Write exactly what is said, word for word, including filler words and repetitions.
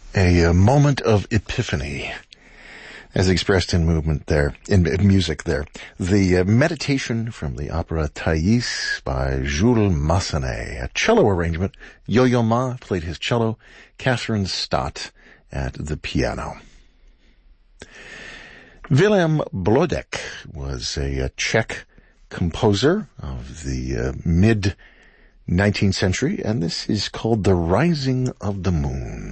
A, a moment of epiphany, as expressed in movement there, in, in music there. The uh, meditation from the opera Thais by Jules Massenet, a cello arrangement. Yo-Yo Ma played his cello, Catherine Stott at the piano. Willem Blodek was a, a Czech composer of the uh, mid-nineteenth century, and this is called The Rising of the Moon.